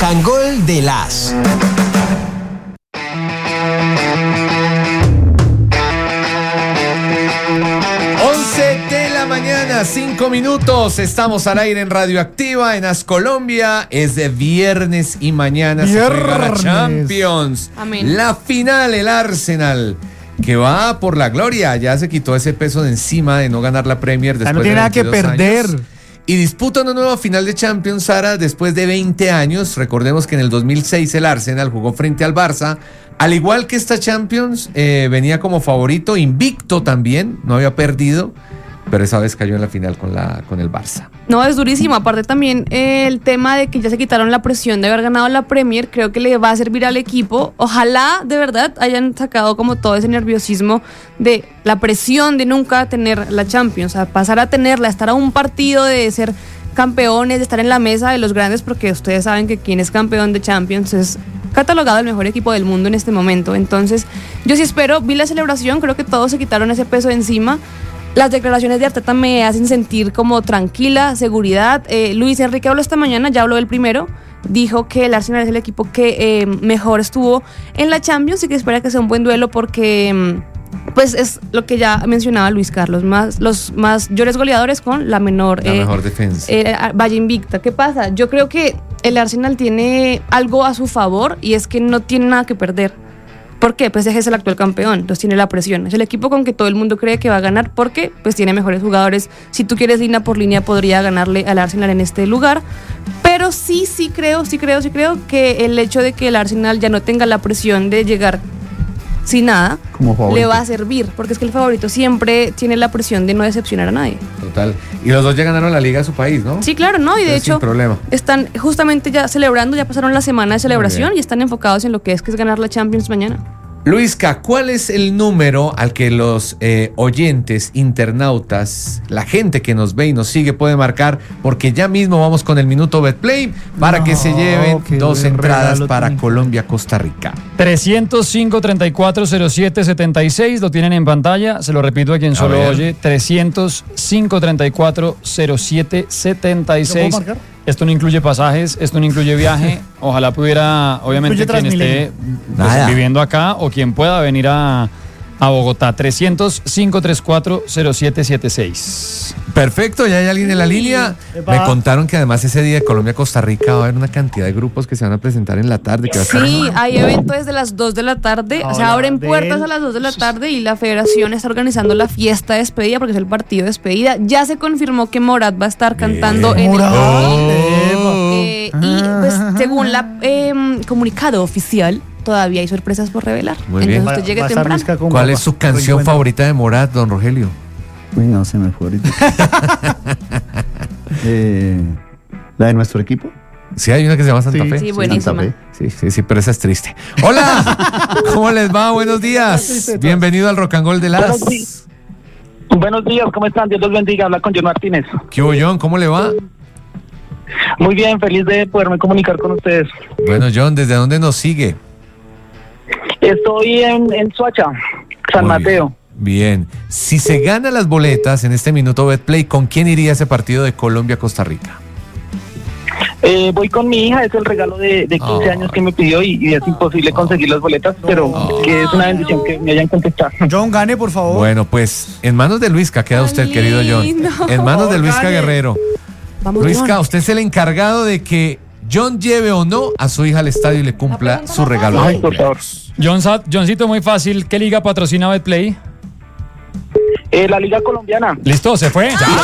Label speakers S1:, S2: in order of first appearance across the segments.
S1: and Gold de las.
S2: Mañana, 5 minutos, estamos al aire en Radioactiva, en Colombia. Es de viernes y mañana se juega la Champions.
S3: Amén.
S2: La final, el Arsenal, que va por la gloria. Ya se quitó ese peso de encima de no ganar la Premier después
S4: no tiene
S2: de
S4: nada que
S2: 22
S4: perder.
S2: años. Y disputa una nueva final de Champions, Sara, después de 20 años. Recordemos que en el 2006 el Arsenal jugó frente al Barça. Al igual que esta Champions, venía como favorito, invicto también, no había perdido. Pero esa vez cayó en la final con el Barça.
S3: No, es durísimo. Aparte también el tema de que ya se quitaron la presión de haber ganado la Premier, creo que le va a servir al equipo. Ojalá de verdad hayan sacado como todo ese nerviosismo de la presión de nunca tener la Champions, a pasar a tenerla, estar a un partido de ser campeones, de estar en la mesa de los grandes, porque ustedes saben que quien es campeón de Champions es catalogado el mejor equipo del mundo en este momento. Entonces yo sí espero, vi la celebración, creo que todos se quitaron ese peso de encima. Las declaraciones de Arteta me hacen sentir como tranquila, seguridad. Luis Enrique habló esta mañana, ya habló del primero. Dijo que el Arsenal es el equipo que mejor estuvo en la Champions y que espera que sea un buen duelo porque pues es lo que ya mencionaba Luis Carlos, los mayores goleadores con la mejor
S2: defensa.
S3: Vaya invicta. ¿Qué pasa? Yo creo que el Arsenal tiene algo a su favor y es que no tiene nada que perder. ¿Por qué? Pues es el actual campeón, entonces tiene la presión. Es el equipo con que todo el mundo cree que va a ganar porque pues tiene mejores jugadores. Si tú quieres línea por línea podría ganarle al Arsenal en este lugar. Pero sí creo que el hecho de que el Arsenal ya no tenga la presión de llegar sin nada le va a servir, porque es que el favorito siempre tiene la presión de no decepcionar a nadie.
S2: Total. Y los dos ya ganaron la liga de su país, ¿no?
S3: Sí, claro, ¿no? Y de hecho
S2: sin problema.
S3: Están justamente ya celebrando, ya pasaron la semana de celebración y están enfocados en lo que es ganar la Champions mañana.
S2: Luisca, ¿cuál es el número al que los oyentes, internautas, la gente que nos ve y nos sigue puede marcar? Porque ya mismo vamos con el Minuto Betplay para que se lleven dos entradas para Colombia-Costa Rica.
S5: 305-3407-76, lo tienen en pantalla, se lo repito a quien solo oye, 305-3407-76.
S4: ¿Lo puedo marcar?
S5: Esto no incluye pasajes, esto no incluye viaje. Ojalá pudiera, obviamente, quien esté viviendo acá o quien pueda venir a Bogotá. 305-3407-76.
S2: Perfecto, ya hay alguien en la línea. Me contaron que además ese día de Colombia-Costa Rica va a haber una cantidad de grupos que se van a presentar en la tarde. Que
S3: sí, hay eventos desde las 2 de la tarde. O sea, abren puertas a las 2 de la tarde y la federación está organizando la fiesta de despedida porque es el partido de despedida. Ya se confirmó que Morat va a estar cantando en el y pues según la comunicado oficial, todavía hay sorpresas por revelar.
S2: Muy bien.
S3: Entonces usted llegue temprano.
S2: ¿Cuál es su canción favorita de Morat, don Rogelio?
S6: Uy, no se me fue ahorita. ¿La de nuestro equipo?
S2: Sí, hay una que se llama Santa Fe.
S3: Sí, buenísima.
S6: Santa Fe.
S2: Sí, pero esa es triste. ¡Hola! ¿Cómo les va? Buenos días. Bienvenido al Rock and Roll de las.
S7: Buenos días, ¿cómo están? Dios los bendiga. Habla con John Martínez.
S2: ¿Qué hubo, John? ¿Cómo le va?
S7: Muy bien, feliz de poderme comunicar con ustedes.
S2: Bueno, John, ¿desde dónde nos sigue?
S7: Estoy en Soacha, San Mateo.
S2: Bien. Si se gana las boletas en este Minuto Betplay, ¿con quién iría ese partido de Colombia-Costa Rica?
S7: Voy con mi hija, es el regalo de 15 años que me pidió y es imposible conseguir las boletas, pero que es una bendición que me hayan contestado.
S4: John, gane, por favor.
S2: Bueno, pues en manos de Luisca queda usted, querido John. En manos de Luisca Guerrero.
S3: Vamos,
S2: Luisca, usted es el encargado de que John lleve o no a su hija al estadio y le cumpla su regalo.
S7: Ay, por favor.
S5: Johncito, muy fácil. ¿Qué liga patrocina Betplay?
S7: La Liga Colombiana.
S5: ¿Listo? ¿Se fue?
S2: ¡Chao!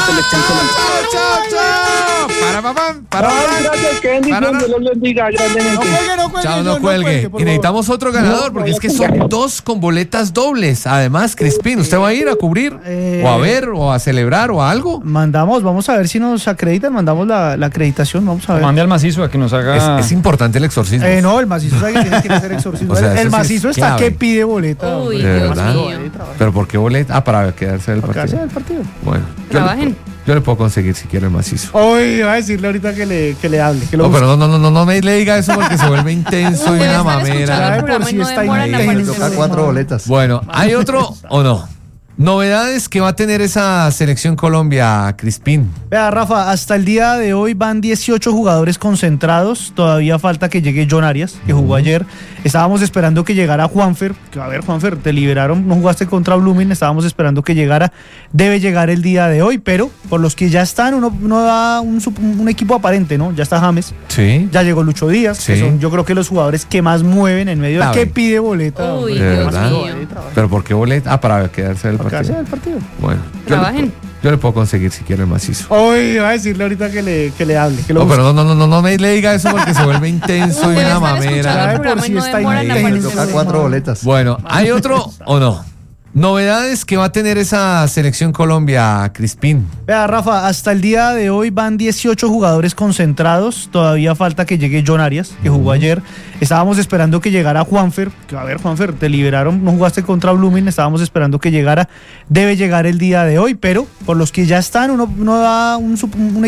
S7: Gracias, qué bendición, Dios los bendiga grandemente.
S2: Chao, no cuelgue. Y necesitamos otro ganador porque es que son dos con boletas dobles. Además, Crispín, ¿usted va a ir a cubrir? ¿O a ver? ¿O a celebrar? ¿O a algo?
S4: Vamos a ver si nos acreditan, mandamos la acreditación, vamos a ver.
S5: Mande al macizo a que nos haga...
S2: Es importante el exorcismo.
S4: No, el macizo es que tiene que hacer exorcismo.
S2: O sea,
S4: el macizo
S2: es
S4: está
S2: clave.
S4: que pide boleta.
S3: Uy,
S2: ¿De
S3: Dios
S2: verdad?
S3: mío.
S2: ¿Pero por qué boleta? Para quedarse del partido. Bueno,
S3: Trabajen.
S2: yo le puedo conseguir si quiere el macizo.
S4: Hoy va a decirle ahorita que le hable. Que lo
S2: No, pero no me le diga eso porque se vuelve intenso y una mamera.
S3: El programa y no demoran en
S6: Me
S3: aparecer.
S6: toca 4 boletas.
S2: Bueno, ¿hay otro o no? Novedades que va a tener esa selección Colombia, Crispín.
S4: Vea, Rafa, hasta el día de hoy van 18 jugadores concentrados. Todavía falta que llegue John Arias, que jugó ayer. Estábamos esperando que llegara Juanfer. A ver, Juanfer, te liberaron, no jugaste contra Blooming. Estábamos esperando que llegara. Debe llegar el día de hoy, pero por los que ya están, uno da un equipo aparente, ¿no? Ya está James.
S2: Sí.
S4: Ya llegó Lucho Díaz,
S2: Sí.
S4: que son yo creo que los jugadores que más mueven en medio de... ¿Qué pide boleta?
S3: Uy,
S2: ¿De
S3: Dios
S2: verdad?
S3: mío.
S2: ¿Pero por qué boleta? Para quedarse del partido.
S4: Casi del partido.
S2: Bueno,
S3: Trabajen.
S2: yo le puedo conseguir si quiere el macizo.
S4: Hoy va a decirle ahorita que le hable. Que lo
S2: No,
S4: busque.
S2: pero no me le diga eso porque se vuelve intenso y
S3: Debe
S2: una
S3: estar escuchando
S2: mamera.
S3: el
S4: Por
S3: programa
S4: si
S3: y no
S4: está
S3: demoran en
S2: ahí.
S6: Me
S3: aparecer.
S6: toca 4 boletas.
S2: Bueno, ¿hay otro o no? Novedades que va a tener esa selección Colombia, Crispín.
S4: Vea, Rafa, hasta el día de hoy van 18 jugadores concentrados. Todavía falta que llegue John Arias, que jugó ayer. Estábamos esperando que llegara Juanfer. A ver, Juanfer, te liberaron, no jugaste contra Blooming. Estábamos esperando que llegara. Debe llegar el día de hoy, pero por los que ya están, uno da un equipo